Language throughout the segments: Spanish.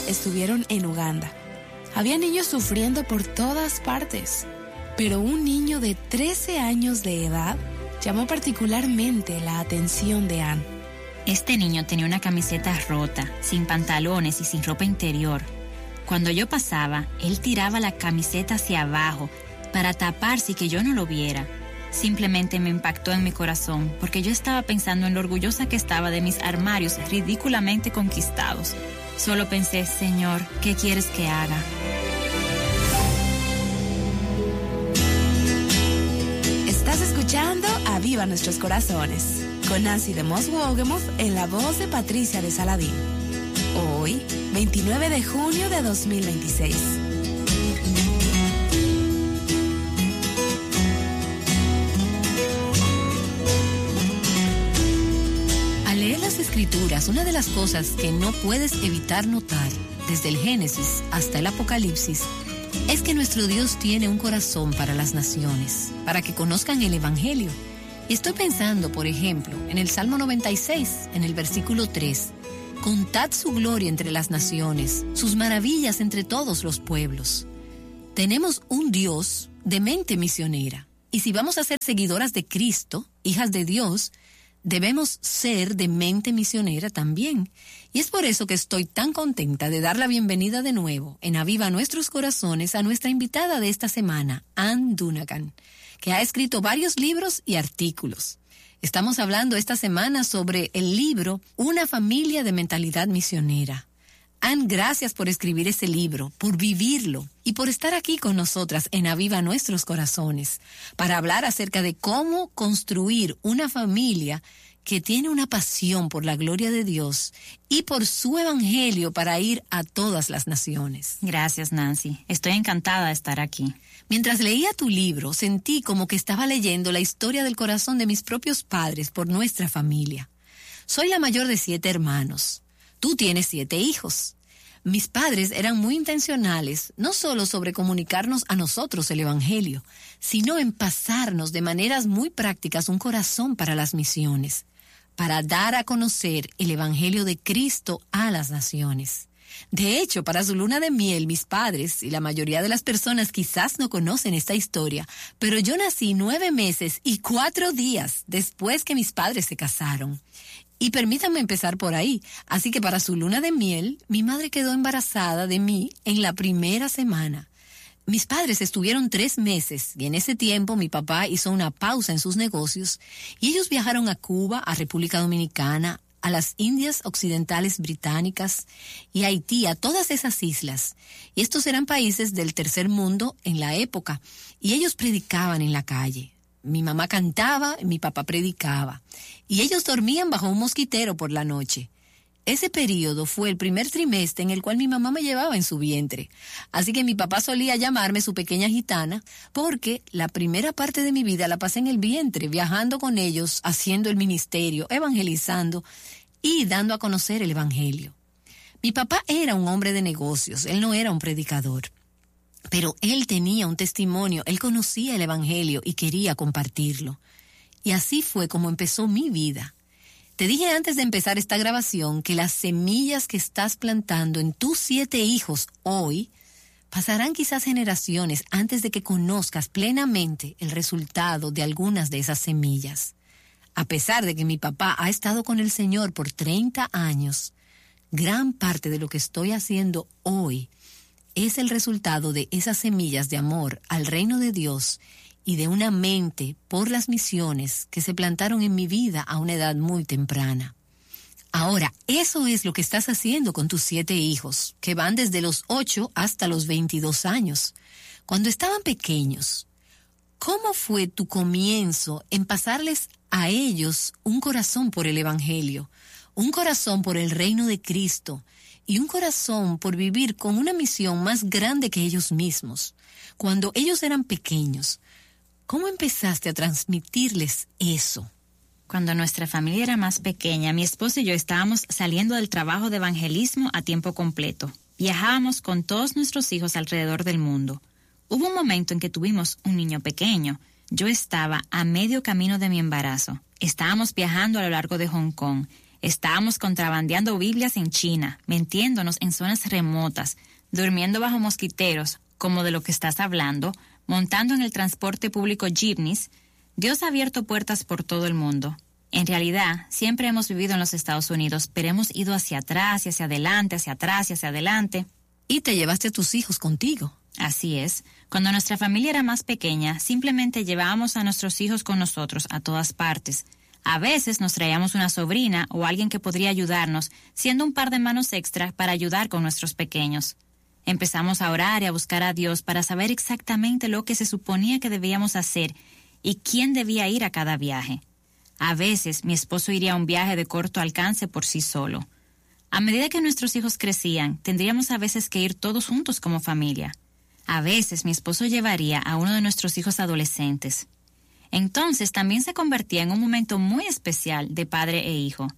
estuvieron en Uganda. Había niños sufriendo por todas partes, pero un niño de 13 años de edad llamó particularmente la atención de Anne. Este niño tenía una camiseta rota, sin pantalones y sin ropa interior. Cuando yo pasaba, él tiraba la camiseta hacia abajo para taparse y que yo no lo viera. Simplemente me impactó en mi corazón porque yo estaba pensando en lo orgullosa que estaba de mis armarios ridículamente conquistados. Solo pensé, Señor, ¿qué quieres que haga? Estás escuchando Aviva Nuestros Corazones con Nancy de Moss Wogemuth en la voz de Patricia de Saladín. Hoy, 29 de junio de 2026. Al leer las Escrituras, una de las cosas que no puedes evitar notar, desde el Génesis hasta el Apocalipsis, es que nuestro Dios tiene un corazón para las naciones, para que conozcan el Evangelio. Y estoy pensando, por ejemplo, en el Salmo 96, en el versículo 3. Contad su gloria entre las naciones, sus maravillas entre todos los pueblos. Tenemos un Dios de mente misionera. Y si vamos a ser seguidoras de Cristo, hijas de Dios, debemos ser de mente misionera también. Y es por eso que estoy tan contenta de dar la bienvenida de nuevo en Aviva Nuestros Corazones a nuestra invitada de esta semana, Anne Dunagan, que ha escrito varios libros y artículos. Estamos hablando esta semana sobre el libro Una familia de mentalidad misionera. Anne, gracias por escribir ese libro, por vivirlo y por estar aquí con nosotras en Aviva Nuestros Corazones para hablar acerca de cómo construir una familia que tiene una pasión por la gloria de Dios y por su evangelio para ir a todas las naciones. Gracias, Nancy. Estoy encantada de estar aquí. Mientras leía tu libro, sentí como que estaba leyendo la historia del corazón de mis propios padres por nuestra familia. Soy la mayor de 7 hermanos. Tú tienes 7 hijos. Mis padres eran muy intencionales, no solo sobre comunicarnos a nosotros el evangelio, sino en pasarnos de maneras muy prácticas un corazón para las misiones, para dar a conocer el evangelio de Cristo a las naciones. De hecho, para su luna de miel, mis padres y la mayoría de las personas quizás no conocen esta historia, pero yo nací 9 meses y 4 días después que mis padres se casaron. Y permítanme empezar por ahí. Así que para su luna de miel, mi madre quedó embarazada de mí en la primera semana. Mis padres estuvieron 3 meses y en ese tiempo mi papá hizo una pausa en sus negocios y ellos viajaron a Cuba, a República Dominicana, a las Indias Occidentales Británicas y a Haití, a todas esas islas. Y estos eran países del tercer mundo en la época y ellos predicaban en la calle. Mi mamá cantaba, mi papá predicaba y ellos dormían bajo un mosquitero por la noche. Ese periodo fue el primer trimestre en el cual mi mamá me llevaba en su vientre. Así que mi papá solía llamarme su pequeña gitana porque la primera parte de mi vida la pasé en el vientre, viajando con ellos, haciendo el ministerio, evangelizando y dando a conocer el evangelio. Mi papá era un hombre de negocios, él no era un predicador. Pero él tenía un testimonio, él conocía el evangelio y quería compartirlo. Y así fue como empezó mi vida. Te dije antes de empezar esta grabación que las semillas que estás plantando en tus 7 hijos hoy pasarán quizás generaciones antes de que conozcas plenamente el resultado de algunas de esas semillas. A pesar de que mi papá ha estado con el Señor por 30 años, gran parte de lo que estoy haciendo hoy es el resultado de esas semillas de amor al reino de Dios y de una mente por las misiones que se plantaron en mi vida a una edad muy temprana. Ahora, eso es lo que estás haciendo con tus 7 hijos, que van desde los 8 hasta los 22 años. Cuando estaban pequeños, ¿cómo fue tu comienzo en pasarles a ellos un corazón por el evangelio, un corazón por el reino de Cristo y un corazón por vivir con una misión más grande que ellos mismos? Cuando ellos eran pequeños, ¿cómo empezaste a transmitirles eso? Cuando nuestra familia era más pequeña, mi esposo y yo estábamos saliendo del trabajo de evangelismo a tiempo completo. Viajábamos con todos nuestros hijos alrededor del mundo. Hubo un momento en que tuvimos un niño pequeño. Yo estaba a medio camino de mi embarazo. Estábamos viajando a lo largo de Hong Kong. Estábamos contrabandeando Biblias en China, mintiéndonos en zonas remotas, durmiendo bajo mosquiteros, como de lo que estás hablando, montando en el transporte público jeepneys. Dios ha abierto puertas por todo el mundo. En realidad, siempre hemos vivido en los Estados Unidos, pero hemos ido hacia atrás y hacia adelante, hacia atrás y hacia adelante. Y te llevaste a tus hijos contigo. Así es. Cuando nuestra familia era más pequeña, simplemente llevábamos a nuestros hijos con nosotros a todas partes. A veces nos traíamos una sobrina o alguien que podría ayudarnos, siendo un par de manos extra para ayudar con nuestros pequeños. Empezamos a orar y a buscar a Dios para saber exactamente lo que se suponía que debíamos hacer y quién debía ir a cada viaje. A veces mi esposo iría a un viaje de corto alcance por sí solo. A medida que nuestros hijos crecían, tendríamos a veces que ir todos juntos como familia. A veces mi esposo llevaría a uno de nuestros hijos adolescentes. Entonces también se convertía en un momento muy especial de padre e hijo.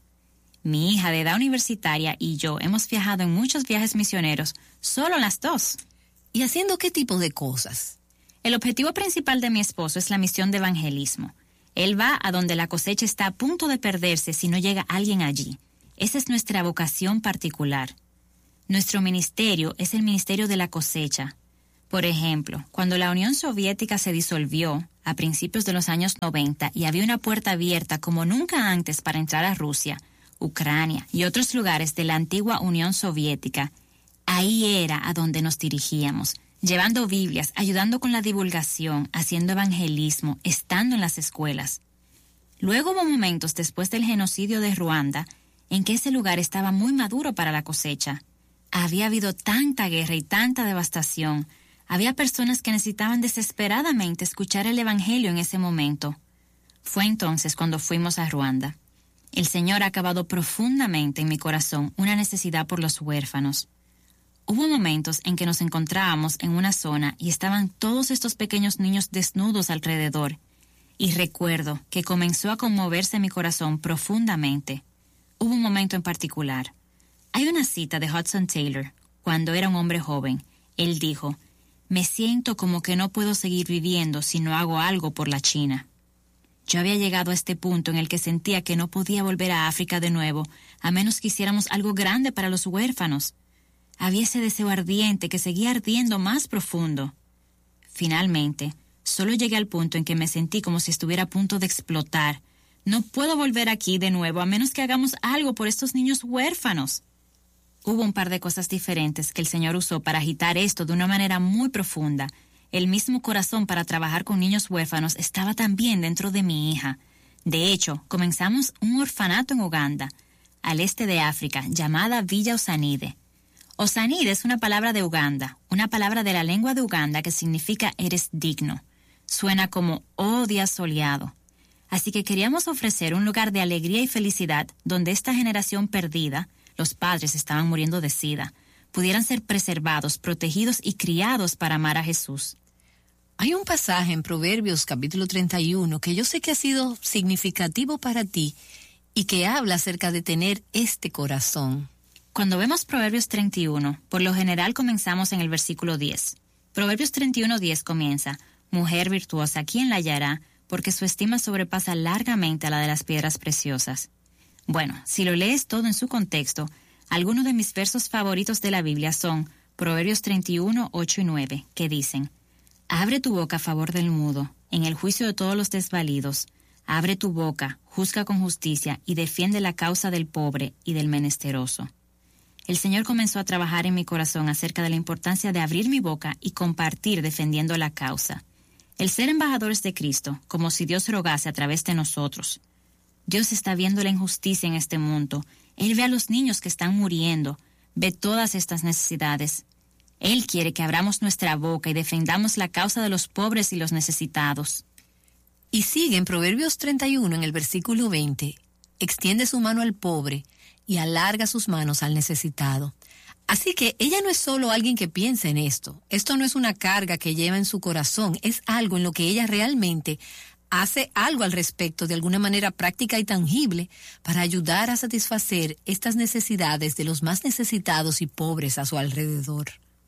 Mi hija de edad universitaria y yo hemos viajado en muchos viajes misioneros, solo las dos. ¿Y haciendo qué tipo de cosas? El objetivo principal de mi esposo es la misión de evangelismo. Él va a donde la cosecha está a punto de perderse si no llega alguien allí. Esa es nuestra vocación particular. Nuestro ministerio es el ministerio de la cosecha. Por ejemplo, cuando la Unión Soviética se disolvió a principios de los años 90 y había una puerta abierta como nunca antes para entrar a Rusia, Ucrania y otros lugares de la antigua Unión Soviética, ahí era a donde nos dirigíamos, llevando Biblias, ayudando con la divulgación, haciendo evangelismo, estando en las escuelas. Luego hubo momentos después del genocidio de Ruanda en que ese lugar estaba muy maduro para la cosecha. Había habido tanta guerra y tanta devastación. Había personas que necesitaban desesperadamente escuchar el evangelio en ese momento. Fue entonces cuando fuimos a Ruanda. El Señor ha acabado profundamente en mi corazón una necesidad por los huérfanos. Hubo momentos en que nos encontrábamos en una zona y estaban todos estos pequeños niños desnudos alrededor. Y recuerdo que comenzó a conmoverse mi corazón profundamente. Hubo un momento en particular. Hay una cita de Hudson Taylor, cuando era un hombre joven. Él dijo: «Me siento como que no puedo seguir viviendo si no hago algo por la China». Yo había llegado a este punto en el que sentía que no podía volver a África de nuevo, a menos que hiciéramos algo grande para los huérfanos. Había ese deseo ardiente que seguía ardiendo más profundo. Finalmente, solo llegué al punto en que me sentí como si estuviera a punto de explotar. No puedo volver aquí de nuevo a menos que hagamos algo por estos niños huérfanos. Hubo un par de cosas diferentes que el Señor usó para agitar esto de una manera muy profunda. El mismo corazón para trabajar con niños huérfanos estaba también dentro de mi hija. De hecho, comenzamos un orfanato en Uganda, al este de África, llamada Villa Osanide. Osanide es una palabra de Uganda, una palabra de la lengua de Uganda que significa eres digno. Suena como oh día soleado. Así que queríamos ofrecer un lugar de alegría y felicidad donde esta generación perdida, los padres estaban muriendo de sida, pudieran ser preservados, protegidos y criados para amar a Jesús. Hay un pasaje en Proverbios capítulo 31 que yo sé que ha sido significativo para ti y que habla acerca de tener este corazón. Cuando vemos Proverbios 31, por lo general comenzamos en el versículo 10. Proverbios 31:10 comienza: «Mujer virtuosa, ¿quién la hallará? Porque su estima sobrepasa largamente a la de las piedras preciosas». Bueno, si lo lees todo en su contexto, algunos de mis versos favoritos de la Biblia son Proverbios 31, 8 y 9, que dicen: «Abre tu boca a favor del mudo, en el juicio de todos los desvalidos. Abre tu boca, juzga con justicia y defiende la causa del pobre y del menesteroso». El Señor comenzó a trabajar en mi corazón acerca de la importancia de abrir mi boca y compartir defendiendo la causa. El ser embajadores de Cristo, como si Dios rogase a través de nosotros. Dios está viendo la injusticia en este mundo. Él ve a los niños que están muriendo, ve todas estas necesidades. Él quiere que abramos nuestra boca y defendamos la causa de los pobres y los necesitados. Y sigue en Proverbios 31, en el versículo 20, extiende su mano al pobre y alarga sus manos al necesitado. Así que ella no es solo alguien que piensa en esto. Esto no es una carga que lleva en su corazón, es algo en lo que ella realmente hace algo al respecto de alguna manera práctica y tangible para ayudar a satisfacer estas necesidades de los más necesitados y pobres a su alrededor.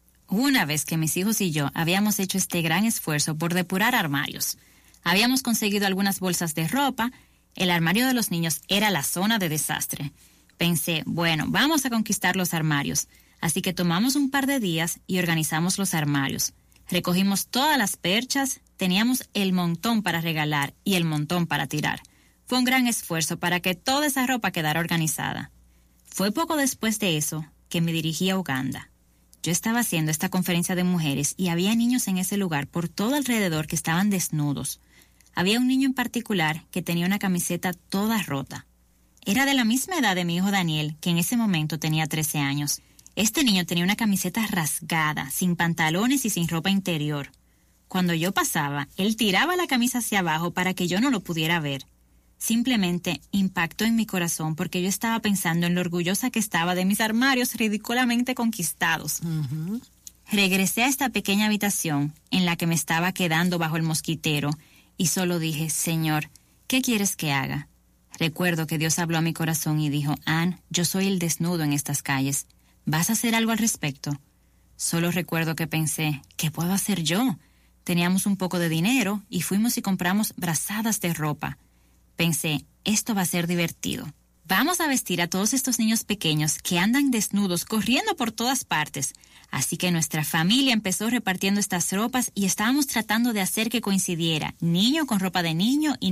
Una vez que mis hijos y yo habíamos hecho este gran esfuerzo por depurar armarios, habíamos conseguido algunas bolsas de ropa El armario de los niños era la zona de desastre. Pensé, bueno, vamos a conquistar los armarios. Así que tomamos un par de días y organizamos los armarios. Recogimos todas las perchas, teníamos el montón para regalar y el montón para tirar. Fue un gran esfuerzo para que toda esa ropa quedara organizada. Fue poco después de eso que me dirigí a Uganda. Yo estaba haciendo esta conferencia de mujeres y había niños en ese lugar por todo alrededor que estaban desnudos. Había un niño en particular que tenía una camiseta toda rota. Era de la misma edad de mi hijo Daniel, que en ese momento tenía 13 años. Este niño tenía una camiseta rasgada, sin pantalones y sin ropa interior. Cuando yo pasaba, él tiraba la camisa hacia abajo para que yo no lo pudiera ver. Simplemente impactó en mi corazón porque yo estaba pensando en lo orgullosa que estaba de mis armarios ridículamente conquistados. Regresé a esta pequeña habitación en la que me estaba quedando bajo el mosquitero y solo dije, Señor, ¿qué quieres que haga? Recuerdo que Dios habló a mi corazón y dijo, Ann, yo soy el desnudo en estas calles. ¿Vas a hacer algo al respecto? Solo recuerdo que pensé, ¿qué puedo hacer yo? Teníamos un poco de dinero y fuimos y compramos brazadas de ropa. Pensé, esto va a ser divertido. Vamos a vestir a todos estos niños pequeños que andan desnudos corriendo por todas partes. Así que nuestra familia empezó repartiendo estas ropas y estábamos tratando de hacer que coincidiera niño con ropa de niño y